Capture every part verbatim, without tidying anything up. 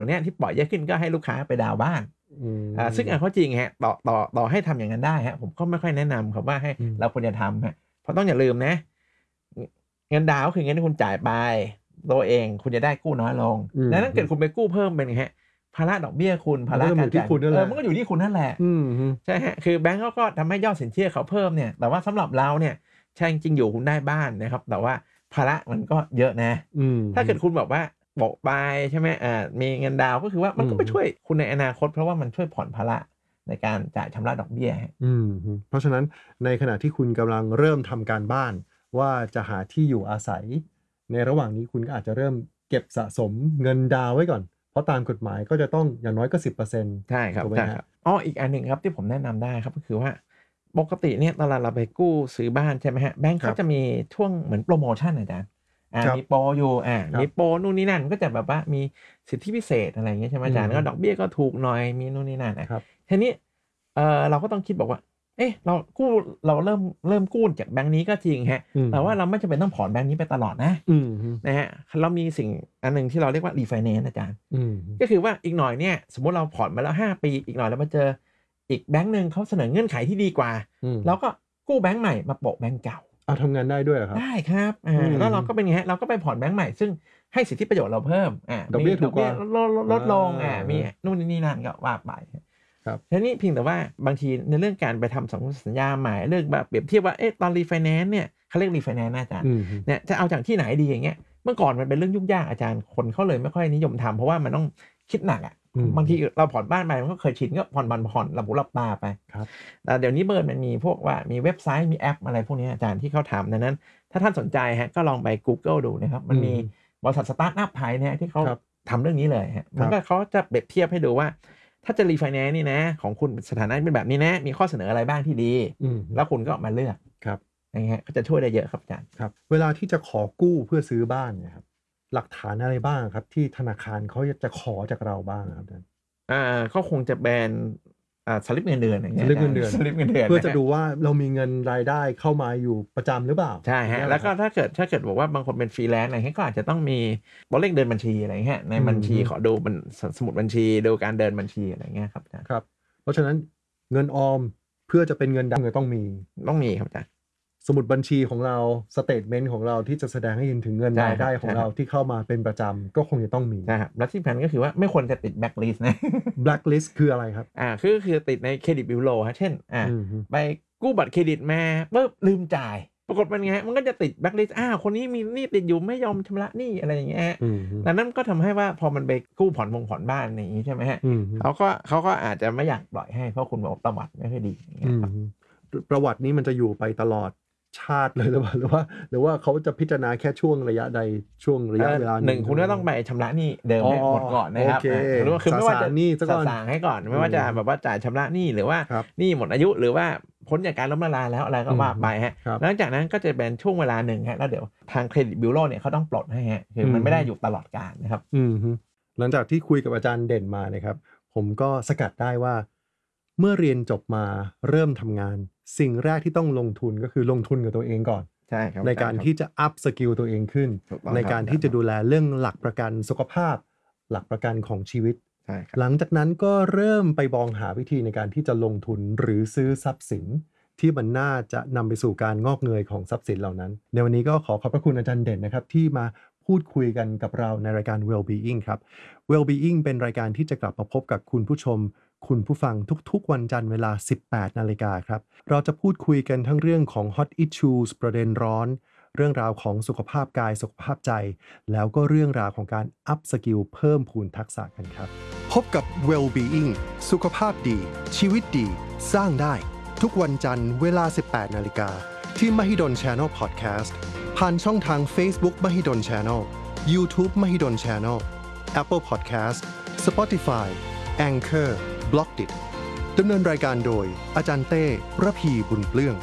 เนี้ยที่ปล่อยเยอะขึ้นก็ให้ลูกค้าไปดาวน์บ้านอ่าซึ่งอ่ะเขาจริงฮะต่อต่อต่อให้ทำอย่างนั้นได้ฮะผมก็ไม่ค่อยแนะนำครับว่าให้เราควรจะทำฮะเพราะต้องอย่าลืมนะเงินดาวน์คือเงินที่คุณจ่ายไปตัวเองคุณจะได้กู้น้อยลงดังนั้นเกิดคุณไปกู้เพิ่มเป็นไงฮะภาระดอกเบี้ยคุณภาระการจ่ายเออมันก็อยู่ที่คุณนั่นแหละใช่ฮะคือแบงก์เขาก็ทำให้ยอดสินเชื่อเขาเพิ่มเนี่ยแต่ว่าสำหรับเราเนี่ยใช่จริงอยู่คุณได้บ้านนะครับแต่ว่าภาระมันก็เยอะนะถ้าเกิดคุณบอกว่าบอกไปใช่ไหมอ่ามีเงินดาวก็คือว่ามันก็ไปช่วยคุณในอนาคตเพราะว่ามันช่วยผ่อนภาระในการจ่ายชำระดอกเบี้ยอืมเพราะฉะนั้นในขณะที่คุณกำลังเริ่มทำการบ้านว่าจะหาที่อยู่อาศัยในระหว่างนี้คุณก็อาจจะเริ่มเก็บสะสมเงินดาวไว้ก่อนเพราะตามกฎหมายก็จะต้องอย่างน้อยก็ สิบเปอร์เซ็นต์ใช่ครับใช่ครับอ๋ออีกอันหนึ่งครับที่ผมแนะนำได้ครับก็คือว่าปกติเนี่ยตอนเราไปกู้ซื้อบ้านใช่ไหมฮะแบงก์เขาจะมีช่วงเหมือนโปรโมชั่นอาจารย์อ่ามีโปรอยู่อ่ามีโปรนู่นนี่นั่นก็จะแบบว่ามีสิทธิพิเศษอะไรอย่างเงี้ยใช่ไหมอาจารย์ก็ดอกเบี้ยก็ถูกหน่อยมีนู่นนี่นั่นนะครับทีนี้เออเราก็ต้องคิดบอกว่าเอ๊ะเรากู้เราเริ่มเริ่มกู้จากแบงก์นี้ก็จริงฮะแต่ว่าเราไม่จำเป็นต้องผ่อนแบงก์นี้ไปตลอดนะนะฮะเรามีสิ่งอันนึงที่เราเรียกว่ารีไฟแนนซ์อาจารย์ก็คือว่าอีกหน่อยเนี่ยสมมติเราผ่อนมาแล้วห้าปีอีกหน่อยเรามาเจออีกแบงก์นึงเขาเสนอเงื่อนไขที่ดีกว่าเราก็กู้แบงก์ใหม่มาโปะแบงก์เก่าเอาทำงานได้ด้วยเหรอครับได้ครับอ่าแล้วเราก็เป็นไงฮะเราก็ไปผ่อนแบงก์ใหม่ซึ่งให้สิทธิประโยชน์เราเพิ่มอ่าดอกเบี้ยถูกกว่าลดลงอ่ามีนู่นนี่นั่นก็ว่าไปครับทีนี้เพียงแต่ว่าบางทีในเรื่องการไปทำสัญญาใหม่เรื่องแบบเปรียบเทียบว่าเอ๊ะตอนรีไฟแนนซ์เนี่ยเขาเรียกรีไฟแนนซ์อาจารย์เนี่ยจะเอาจากที่ไหนดีอย่างเงี้ยเมื่อก่อนมันเป็นเรื่องยุ่งยากอาจารย์คนเขาเลยไม่ค่อยนิยมทำเพราะว่ามันต้องคิดหนักอ่ะบางทีเราผ่อนบ้านไปมันก็เคยชินก็ผ่อนบันผ่อนระบุรับตาไปครับแต่เดี๋ยวนี้เบิร์ดมันมีพวกว่ามีเว็บไซต์มีแอปอะไรพวกนี้อาจารย์ที่เขาทำดังนั้นถ้าท่านสนใจฮะก็ลองไป Google ดูนะครับมันมีบริษัทสตาร์ทอัพไทยเนี่ยที่เขาทำเรื่องนี้เลยฮะมันก็เขาจะเปรียบเทียบให้ดูว่าถ้าจะรีไฟแนนซ์นี่นะของคุณสถานะเป็นแบบนี้นะมีข้อเสนออะไรบ้างที่ดีแล้วคุณก็มาเลือกครับอย่างเงี้ยก็จะช่วยได้เยอะครับอาจารย์ครับเวลาที่จะขอกู้เพื่อซื้อบ้านเนี่ยครับหลักฐานอะไรบ้างครับที่ธนาคารเขาจะขอจากเราบ้างครับอาจารย์อ่าเขาคงจะแบนอ่าสลิปเงินเดือนอย่างเงี้ยสลิปเงินเดือนสลิปเงินเดือนเพื่อจะดูว่าเรามีเงินรายได้เข้ามาอยู่ประจำหรือเปล่าใช่ฮะแล้วก็ถ้าเกิดถ้าเกิดบอกว่าบางคนเป็นฟรีแลนซ์อะไรเงี้ยก็อาจจะต้องมีตัวเลขเดินบัญชีอะไรเงี้ยในบัญชีขอดูสมุดบัญชีดูการเดินบัญชีอะไรเงี้ยครับอาจารย์ครับเพราะฉะนั้นเงินออมเพื่อจะเป็นเงินดำต้องมีต้องมีครับอาจารย์สมุดบัญชีของเราสเตทเมนต์ของเราที่จะแสดงให้เห็นถึงเงินรายได้ของเราที่เข้ามาเป็นประจำก็คงจะต้องมีใช่ครับและที่สำคัญก็คือว่าไม่ควรจะติดแบล็คลิสต์นะแบล็คลิสต์คืออะไรครับอ่าคือคือติดในเครดิตบิลโลฮะเช่นอ่าไปกู้บัตรเครดิตมาปุ๊บลืมจ่ายปรากฏเป็นไงมันก็จะติดแบล็คลิสต์อ้าวคนนี้มีหนี้ติดอยู่ไม่ยอมชำระหนี้อะไรอย่างเงี้ยดังนั้นก็ทำให้ว่าพอมันไปกู้ผ่อนวงผ่อนบ้านอย่างนี้ใช่ไหมฮะเขาก็เขาก็อาจจะไม่อยากปล่อยให้เพราะคุณบอกประวัติไม่ค่อยดีอย่างเงี้ยครับประวัตินี้มันจะอยู่ไปตลอดชาติเลยหรือเปล่าหรือว่าหรือว่าเขาจะพิจารณาแค่ช่วงระยะใดช่วงระยะเวลาหนึ่งคุณก็ต้องไปชำระหนี้เดิมให้หมดก่อนนะครับหรือว่าคือไม่ว่าจะหนี้สางให้ก่อนไม่ว่าจะแบบว่าจ่ายชำระหนี้หรือว่าหนี้หมดอายุหรือว่าพ้นจากการล้มละลายแล้วอะไรก็ว่าไปฮะหลังจากนั้นก็จะเป็นช่วงเวลาหนึ่งฮะแล้วเดี๋ยวทางเครดิตบิวโรเนี่ยเขาต้องปลดให้ฮะคือมันไม่ได้อยู่ตลอดกาลนะครับหลังจากที่คุยกับอาจารย์เด่นมานะครับผมก็สกัดได้ว่าเมื่อเรียนจบมาเริ่มทำงานสิ่งแรกที่ต้องลงทุนก็คือลงทุนกับตัวเองก่อนใช่ครับในการที่จะอัพสกิลตัวเองขึ้นในการที่จะดูแลเรื่องหลักประกันสุขภาพหลักประกันของชีวิตหลังจากนั้นก็เริ่มไปมองหาวิธีในการที่จะลงทุนหรือซื้อทรัพย์สินที่มันน่าจะนำไปสู่การงอกเงยของทรัพย์สินเหล่านั้นในวันนี้ก็ขอขอบพระคุณอาจารย์เด่นนะครับที่มาพูดคุยกันกับเราในรายการ Well-being ครับ Well-being เป็นรายการที่จะกลับมาพบกับคุณผู้ชมคุณผู้ฟังทุกๆวันจันทร์เวลา สิบแปดนาฬิกาครับเราจะพูดคุยกันทั้งเรื่องของ Hot Issues ประเด็นร้อนเรื่องราวของสุขภาพกายสุขภาพใจแล้วก็เรื่องราวของการอัพสกิลเพิ่มพูนทักษะกันครับพบกับ Well-being สุขภาพดีชีวิตดีสร้างได้ทุกวันจันทร์เวลา สิบแปดนาฬิกาที่ Mahidol Channel Podcast ผ่านช่องทาง Facebook Mahidol Channel YouTube Mahidol Channel Apple Podcast Spotify Anchorบล็อกดิดำเนินรายการโดยอาจารย์เต้ระพีบุญเปลื้อง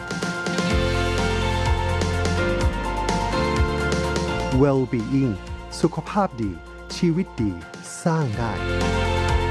Well-being สุขภาพดีชีวิตดีสร้างได้